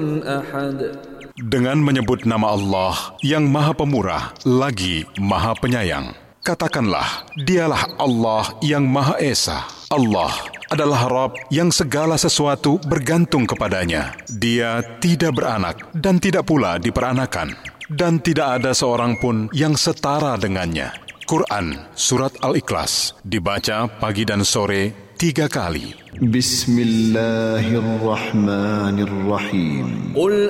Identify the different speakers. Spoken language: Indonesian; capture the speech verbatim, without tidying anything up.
Speaker 1: أحد.
Speaker 2: Dengan menyebut nama Allah yang Maha Pemurah lagi Maha Penyayang. Katakanlah, dialah Allah yang Maha Esa. Allah adalah Rabb yang segala sesuatu bergantung kepadanya. Dia tidak beranak dan tidak pula diperanakan. Dan tidak ada seorang pun yang setara dengannya. Quran Surat Al-Ikhlas dibaca pagi dan sore tiga kali.
Speaker 3: Bismillahirrahmanirrahim.
Speaker 1: Qul